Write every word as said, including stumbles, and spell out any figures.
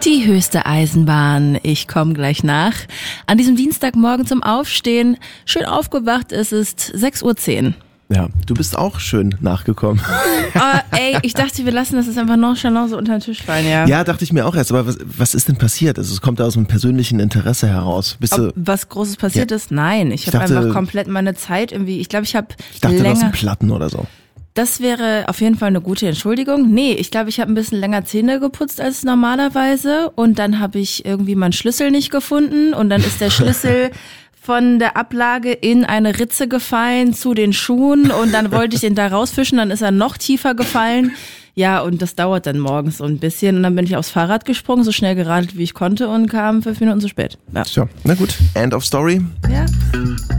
Die höchste Eisenbahn. Ich komme gleich nach. An diesem Dienstagmorgen zum Aufstehen. Schön aufgewacht, es ist sechs Uhr zehn. Ja, du bist auch schön nachgekommen. Oh, ey, ich dachte, wir lassen das jetzt einfach nonchalant so unter den Tisch fallen, ja. Ja, dachte ich mir auch erst. Aber was, was ist denn passiert? Also es kommt aus einem persönlichen Interesse heraus. Bist du, Ob was Großes passiert ja. ist? Nein, ich, ich habe einfach komplett meine Zeit irgendwie, ich glaube, ich habe Ich dachte, länger... du hast einen Platten oder so. Das wäre auf jeden Fall eine gute Entschuldigung. Nee, ich glaube, ich habe ein bisschen länger Zähne geputzt als normalerweise und dann habe ich irgendwie meinen Schlüssel nicht gefunden und dann ist der Schlüssel von der Ablage in eine Ritze gefallen zu den Schuhen und dann wollte ich den da rausfischen, dann ist er noch tiefer gefallen. Ja, und das dauert dann morgens so ein bisschen und dann bin ich aufs Fahrrad gesprungen, so schnell geradelt wie ich konnte und kam fünf Minuten zu spät. Ja. So, na gut, end of story. Ja.